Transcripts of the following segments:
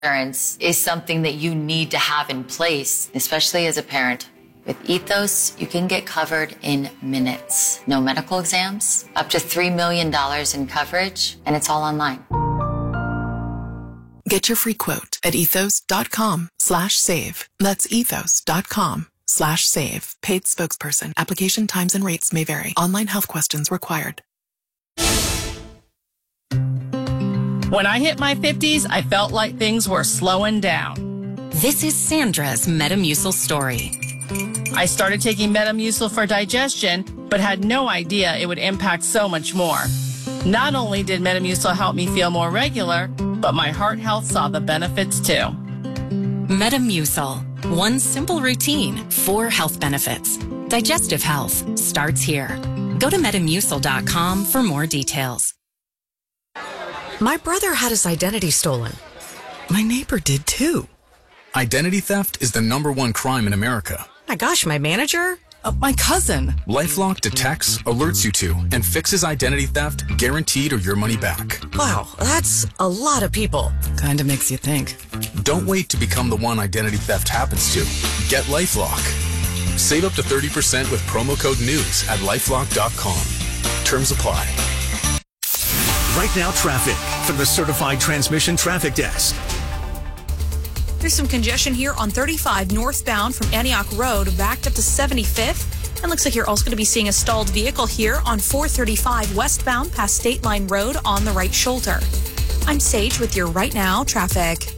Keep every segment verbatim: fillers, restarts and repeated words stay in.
Insurance is something that you need to have in place, especially as a parent. With Ethos, you can get covered in minutes. No medical exams, up to three million dollars in coverage, and it's all online. Get your free quote at ethos.com slash save. That's ethos.com slash save. Paid spokesperson. Application times and rates may vary. Online health questions required. When I hit my fifties, I felt like things were slowing down. This is Sandra's Metamucil story. I started taking Metamucil for digestion, but had no idea it would impact so much more. Not only did Metamucil help me feel more regular, but my heart health saw the benefits too. Metamucil. One simple routine, four health benefits. Digestive health starts here. Go to metamucil dot com for more details. My brother had his identity stolen. My neighbor did too. Identity theft is the number one crime in America. My gosh, my manager? Uh, my cousin. LifeLock detects, alerts you to, and fixes identity theft, guaranteed or your money back. Wow, that's a lot of people. Kind of makes you think. Don't wait to become the one identity theft happens to. Get LifeLock. Save up to thirty percent with promo code NEWS at lifelock dot com. Terms apply. Right now, traffic from the Certified Transmission Traffic Desk. There's some congestion here on thirty-five northbound from Antioch Road, backed up to seventy-fifth. And looks like you're also going to be seeing a stalled vehicle here on four thirty-five westbound past State Line Road on the right shoulder. I'm Sage with your Right Now traffic.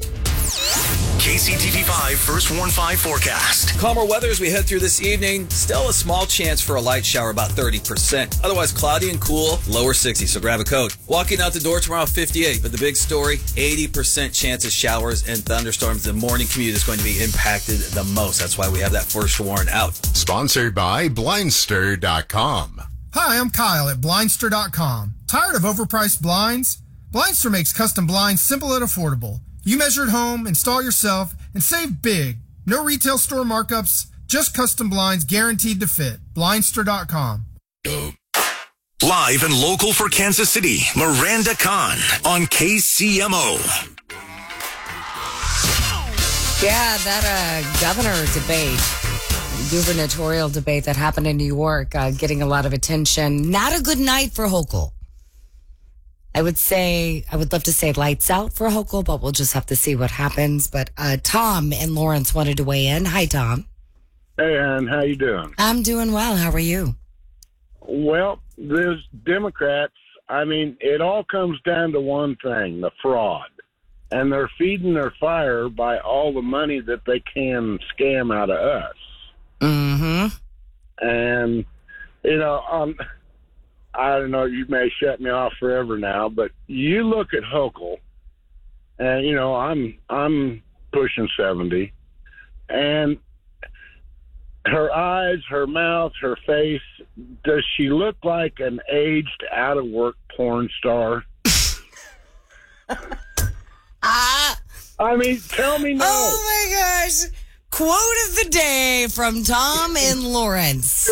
K C T V five First Warn five forecast. Calmer weather as we head through this evening. Still a small chance for a light shower, about thirty percent. Otherwise cloudy and cool, lower sixty, so grab a coat. Walking out the door tomorrow, fifty-eight. But the big story, eighty percent chance of showers and thunderstorms. The morning commute is going to be impacted the most. That's why we have that first warn out. Sponsored by Blindster dot com. Hi, I'm Kyle at Blindster dot com. Tired of overpriced blinds? Blindster makes custom blinds simple and affordable. You measure at home, install yourself, and save big. No retail store markups, just custom blinds guaranteed to fit. Blindster dot com. Live and local for Kansas City, Miranda Khan on K C M O. Yeah, that uh, governor debate, gubernatorial debate that happened in New York, uh, getting a lot of attention. Not a good night for Hochul. I would say, I would love to say lights out for Hochul, but we'll just have to see what happens. But uh, Tom and Lawrence wanted to weigh in. Hi, Tom. Hey, Ann, how you doing? I'm doing well. How are you? Well, there's Democrats. I mean, it all comes down to one thing, the fraud. And they're feeding their fire by all the money that they can scam out of us. Mm-hmm. And, you know, um, I don't know, you may shut me off forever now, but you look at Hochul, and, you know, I'm I'm pushing seventy, and her eyes, her mouth, her face, does she look like an aged, out-of-work porn star? Ah! I mean, tell me no. Oh, my gosh. Quote of the day from Tom and Lawrence.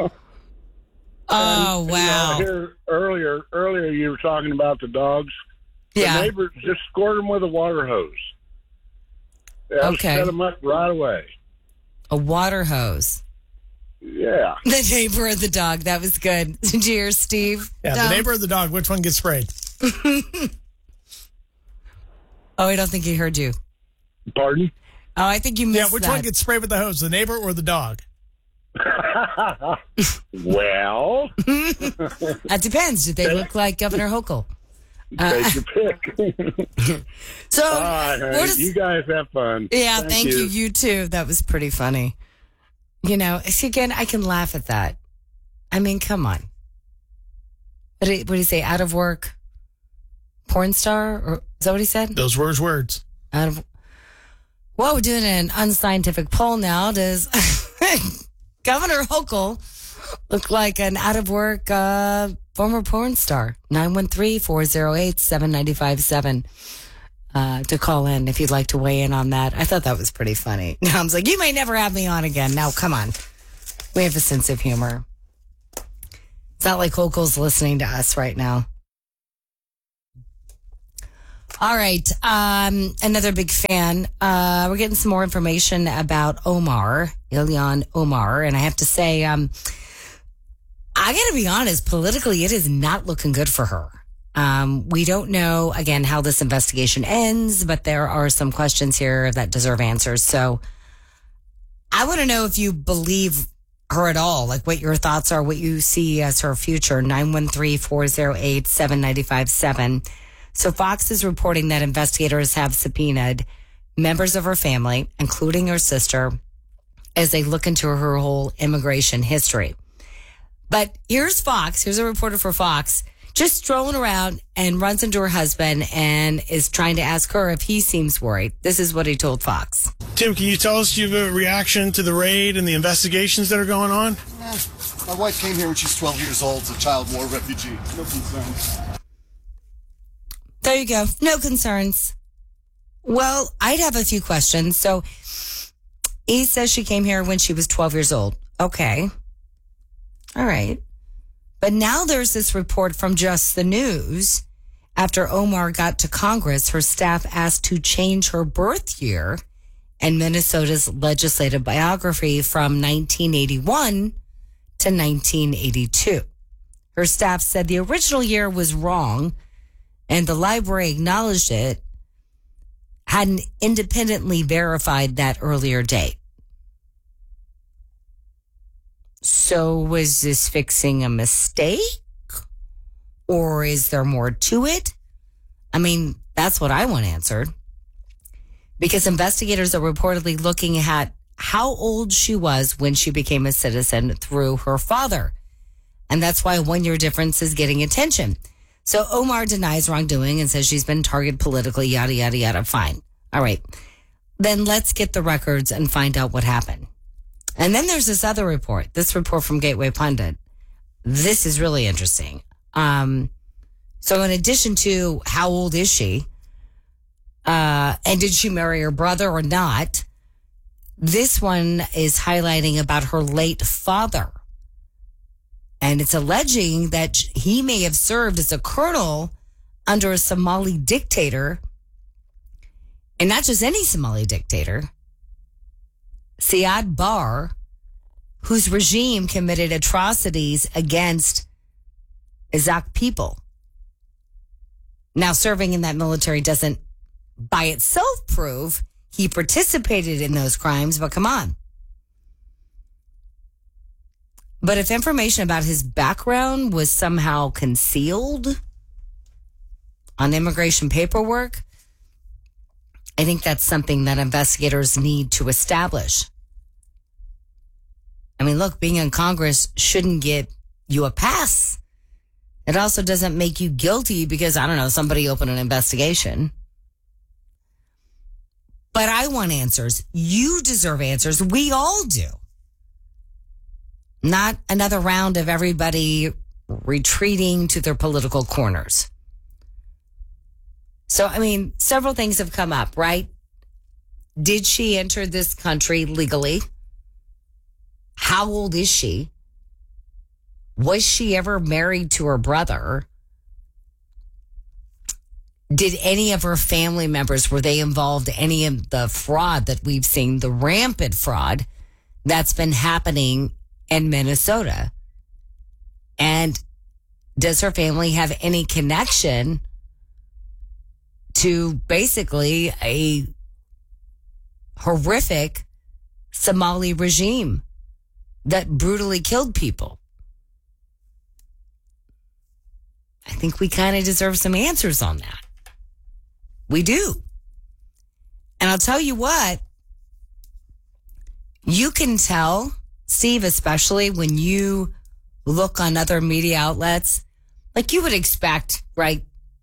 Oh, and, wow. You know, here, earlier, earlier you were talking about the dogs. Yeah. The neighbor just squirt them with a water hose. That'll Okay. set them up right away. A water hose. Yeah. The neighbor of the dog. That was good. Did you hear Steve? Yeah, Tom? the neighbor of the dog. Which one gets sprayed? Oh, I don't think he heard you. Pardon? Oh, I think you missed Yeah, which that. one gets sprayed with the hose, the neighbor or the dog? Well, that depends. Do they look like Governor Hochul? Take your pick. So, all right, honey, what is- you guys have fun. Yeah, thank, you. You too. That was pretty funny. You know, see, again, I can laugh at that. I mean, come on. What did, what did he say? Out of work? Porn star? Or, is that what he said? Those were his words. Out of. Well, we're doing an unscientific poll now. Does Governor Hochul look like an out of work uh, former porn star? nine one three, four oh eight, seven nine five seven uh, to call in if you'd like to weigh in on that. I thought that was pretty funny. Tom's like, you may never have me on again. Now, come on. We have a sense of humor. It's not like Hochul's listening to us right now. All right. Um, another big fan. Uh, we're getting some more information about Omar, Ilhan Omar. And I have to say, um, I got to be honest, politically, it is not looking good for her. Um, we don't know, again, how this investigation ends, but there are some questions here that deserve answers. So I want to know if you believe her at all, like what your thoughts are, what you see as her future. nine one three, four oh eight, seven nine five seven. So Fox is reporting that investigators have subpoenaed members of her family, including her sister, as they look into her whole immigration history. But here's Fox, here's a reporter for Fox, just strolling around and runs into her husband and is trying to ask her if he seems worried. This is what he told Fox. Tim, can you tell us your reaction to the raid and the investigations that are going on? Eh, my wife came here when she's twelve years old as a child war refugee. No concerns. There you go. No concerns. Well, I'd have a few questions. So he says she came here when she was twelve years old. Okay. All right. But now there's this report from Just the News. After Omar got to Congress, her staff asked to change her birth year and Minnesota's legislative biography from nineteen eighty-one to nineteen eighty-two. Her staff said the original year was wrong, and the library acknowledged it, hadn't independently verified that earlier date. So was this fixing a mistake? Or is there more to it? I mean, that's what I want answered. Because investigators are reportedly looking at how old she was when she became a citizen through her father. And that's why a one-year difference is getting attention. So Omar denies wrongdoing and says she's been targeted politically, yada, yada, yada. Fine. All right. Then let's get the records and find out what happened. And then there's this other report, this report from Gateway Pundit. This is really interesting. Um, so in addition to how old is she, uh, and did she marry her brother or not, this one is highlighting about her late father. And it's alleging that he may have served as a colonel under a Somali dictator, and not just any Somali dictator, Siad Barre, whose regime committed atrocities against Isaac people. Now, serving in that military doesn't by itself prove he participated in those crimes, but come on. But if information about his background was somehow concealed on immigration paperwork, I think that's something that investigators need to establish. I mean, look, being in Congress shouldn't get you a pass. It also doesn't make you guilty because, I don't know, somebody opened an investigation. But I want answers. You deserve answers. We all do. Not another round of everybody retreating to their political corners. So, I mean, several things have come up, right? Did she enter this country legally? How old is she? Was she ever married to her brother? Did any of her family members, were they involved in any of the fraud that we've seen, the rampant fraud that's been happening in Minnesota? And does her family have any connection to basically a horrific Somali regime that brutally killed people? I think we kind of deserve some answers on that. We do. And I'll tell you what, you can tell, Steve, especially when you look on other media outlets, like you would expect, right?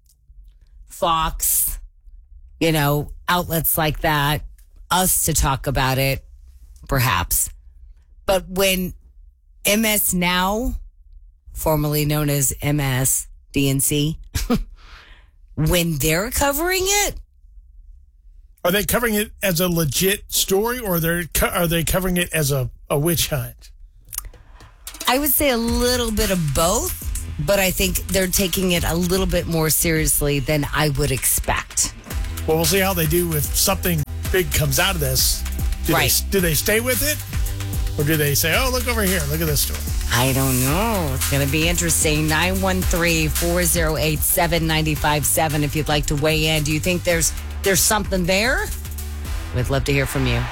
Fox, you know, outlets like that, us to talk about it, perhaps. But when M S Now, formerly known as M S D N C, when they're covering it, are they covering it as a legit story, or they're co- are they covering it as a, a witch hunt? I would say a little bit of both. but I think they're taking it a little bit more seriously than I would expect. Well, we'll see how they do if something big comes out of this. Do Right. They, do they stay with it? Or do they say, oh, look over here, look at this story? I don't know. It's going to be interesting. nine one three, four oh eight, seven nine five seven if you'd like to weigh in. Do you think there's there's something there? We'd love to hear from you.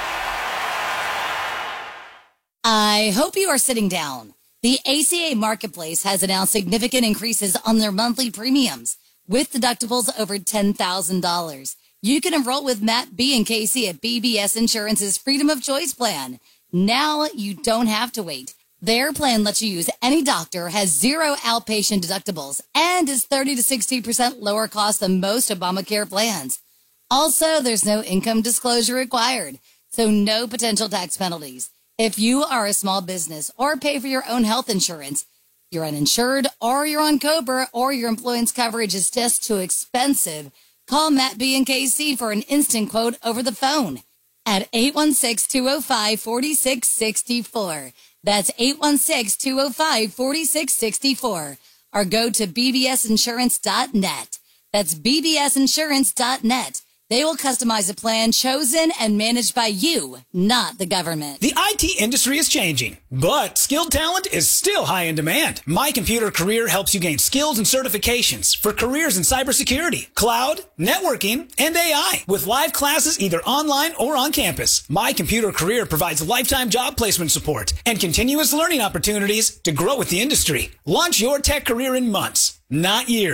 I hope you are sitting down. The A C A Marketplace has announced significant increases on their monthly premiums with deductibles over ten thousand dollars. You can enroll with Matt B and Casey at B B S Insurance's Freedom of Choice plan. Now you don't have to wait. Their plan lets you use any doctor, has zero outpatient deductibles, and is thirty to sixty percent lower cost than most Obamacare plans. Also, there's no income disclosure required, so no potential tax penalties. If you are a small business or pay for your own health insurance, you're uninsured, or you're on COBRA, or your employee's coverage is just too expensive, call Matt B and K C for an instant quote over the phone at eight one six, two oh five, four six six four. That's eight one six, two oh five, four six six four. Or go to b b s insurance dot net. That's b b s insurance dot net. They will customize a plan chosen and managed by you, not the government. The I T industry is changing, but skilled talent is still high in demand. My Computer Career helps you gain skills and certifications for careers in cybersecurity, cloud, networking, and A I with live classes either online or on campus. My Computer Career provides lifetime job placement support and continuous learning opportunities to grow with the industry. Launch your tech career in months, not years.